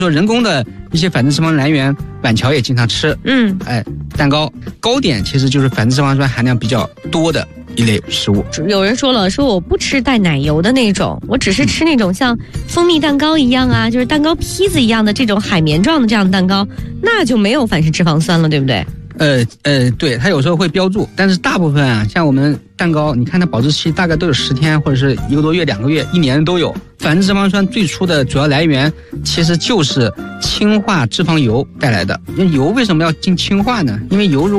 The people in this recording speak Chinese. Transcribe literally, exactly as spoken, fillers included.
说人工的一些反式脂肪来源，板桥也经常吃。 嗯， 哎，蛋糕、糕点其实就是反式脂肪酸含量比较多的一类食物。 有人说了，说我不吃带奶油的那种，我只是吃那种像蜂蜜蛋糕一样啊，就是蛋糕坯子一样的这种海绵状的这样的蛋糕，那就没有反式脂肪酸了，对不对？ 呃呃，对，它有时候会标注，但是大部分啊，像我们蛋糕，你看它保质期大概都有十天，或者是一个多月、两个月、一年都有。反式脂肪酸最初的主要来源其实就是氢化脂肪油带来的。因为油为什么要进氢化呢？因为油如